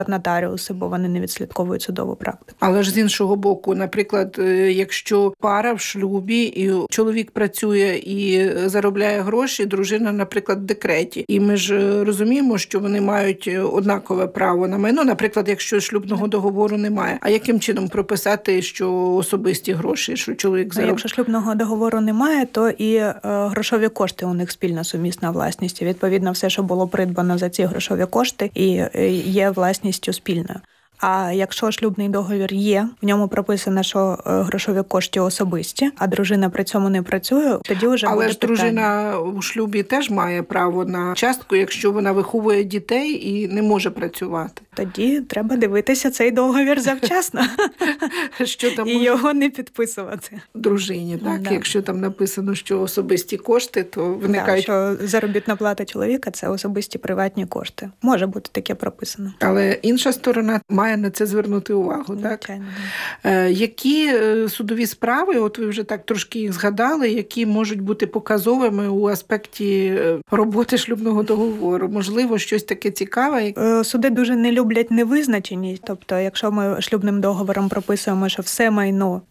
нотаріуси, бо вони не відслідковують судову практику. Але ж з іншого боку, наприклад, якщо пара в шлюбі, і чоловік працює і заробляє гроші, дружина, наприклад, в декреті. І ми ж розуміємо, що вони мають однакове право на майно, наприклад, якщо шлюбного договору немає. А яким чином прописати, що особисті гроші, що чоловік заробляє? Якщо шлюбного договору немає, то і грошові кошти у них спільна сумісна власність. Відповідно, все, що було придбано за ці грошові кошти, і є власністю спільною. А якщо шлюбний договір є, в ньому прописано, що грошові кошти особисті, а дружина при цьому не працює, тоді вже буде питання. Але ж дружина у шлюбі теж має право на частку, якщо вона виховує дітей і не може працювати. Тоді треба дивитися цей договір завчасно і його не підписувати. Дружині, так? Якщо там написано, що особисті кошти, то виникають... Так, що заробітна плата чоловіка – це особисті приватні кошти. Може бути таке прописано. Але інша сторона має на це звернути увагу, так? Які судові справи, от ви вже так трошки їх згадали, які можуть бути показовими у аспекті роботи шлюбного договору? Можливо, щось таке цікаве? Суди дуже не люблять невизначеність. Тобто, якщо ми шлюбним договором прописуємо, що все майно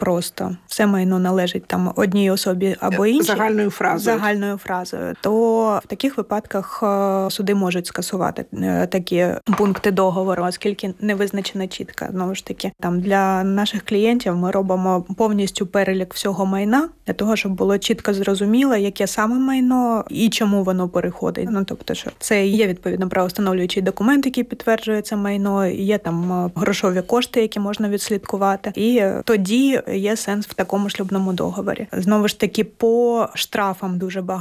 належить там одній особі або іншій, загальною фразою, то в таких випадках суди можуть скасувати такі пункти договору, оскільки не визначена чітко. Знову ж таки, там для наших клієнтів ми робимо повністю перелік всього майна, для того, щоб було чітко зрозуміло, яке саме майно і чому воно переходить. Тобто, що це є відповідно правовстановлюючий документ, який підтверджує це майно, є там грошові кошти, які можна відслідкувати, і тоді є сенс в такому шлюбному договорі. Знову ж таки, по штрафам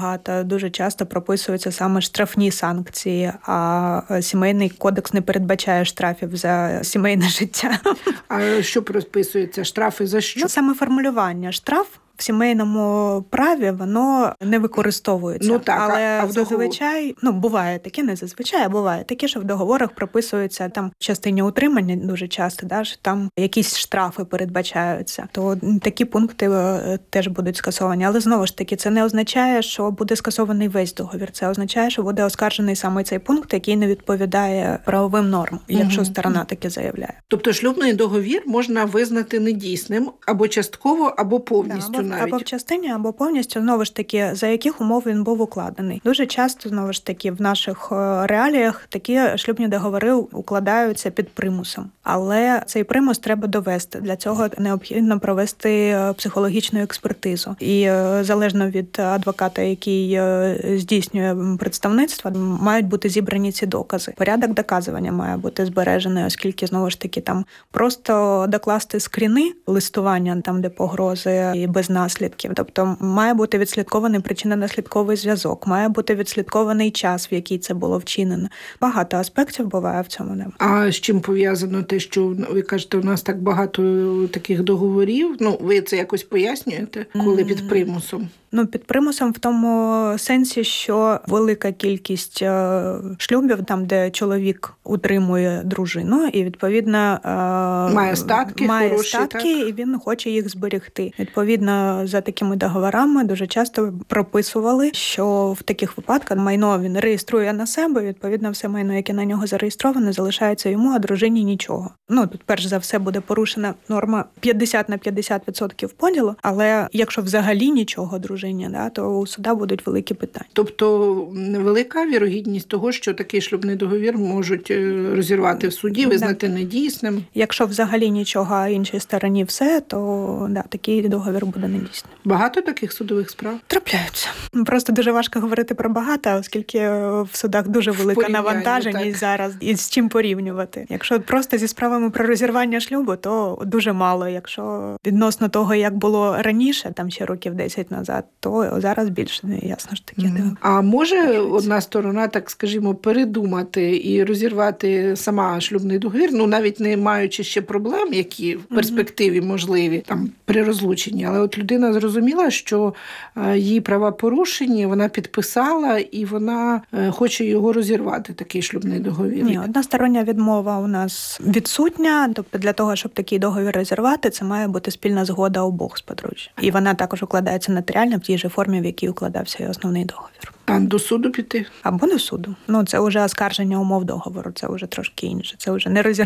дуже часто прописуються саме штрафні санкції, а сімейний кодекс не передбачає штрафів за сімейне життя. А що прописується? Штрафи за що? Саме формулювання штраф в сімейному праві воно не використовується. Але зазвичай, буває таке, не зазвичай, а буває таке, що в договорах прописується там в частині утримання дуже часто, що там якісь штрафи передбачаються. То такі пункти теж будуть скасовані. Але знову ж таки, це не означає, що буде скасований весь договір. Це означає, що буде оскаржений саме цей пункт, який не відповідає правовим нормам, якщо сторона таке заявляє. Тобто шлюбний договір можна визнати недійсним або частково, або повністю. Або в частині, або повністю, знову ж таки, за яких умов він був укладений. Дуже часто, знову ж таки, в наших реаліях такі шлюбні договори укладаються під примусом. Але цей примус треба довести. Для цього необхідно провести психологічну експертизу. І залежно від адвоката, який здійснює представництво, мають бути зібрані ці докази. Порядок доказування має бути збережений, оскільки, знову ж таки, там просто докласти скріни листування, там, де погрози і без наслідків. Тобто має бути відслідкований причинно-наслідковий зв'язок, має бути відслідкований час, в який це було вчинено. Багато аспектів буває в цьому. А з чим пов'язано те, що ви кажете, у нас так багато таких договорів? Ви це якось пояснюєте, коли під примусом? Під примусом в тому сенсі, що велика кількість шлюбів, там, де чоловік утримує дружину і, відповідно, має статки, і він хоче їх зберегти. Відповідно, за такими договорами дуже часто прописували, що в таких випадках майно він реєструє на себе, відповідно, все майно, яке на нього зареєстроване, залишається йому, а дружині нічого. Тут, перш за все, буде порушена норма 50 на 50% поділу, але якщо взагалі нічого дружині, то у суда будуть великі питання. Тобто велика вірогідність того, що такий шлюбний договір можуть розірвати в суді, визнати недійсним? Якщо взагалі нічого, а іншій стороні все, то такий договір буде недійсним. Багато таких судових справ? Трапляються. Просто дуже важко говорити про багато, оскільки в судах дуже велика навантаженість зараз і з чим порівнювати. Якщо просто зі справами про розірвання шлюбу, то дуже мало. Якщо відносно того, як було раніше, там ще років 10 назад, то зараз більше, ясно ж таки. А може одна сторона, так скажімо, передумати і розірвати сама шлюбний договір, навіть не маючи ще проблем, які в перспективі можливі там при розлученні, але от людина зрозуміла, що її права порушені, вона підписала і вона хоче його розірвати, такий шлюбний договір. Ні, одностороння відмова у нас відсутня, тобто для того, щоб такий договір розірвати, це має бути спільна згода обох з подружжя. І вона також укладається нотаріально в тій же формі, в якій укладався і основний договір. А до суду піти? Або до суду. Це вже оскарження умов договору, це вже трошки інше. Це вже не розірвання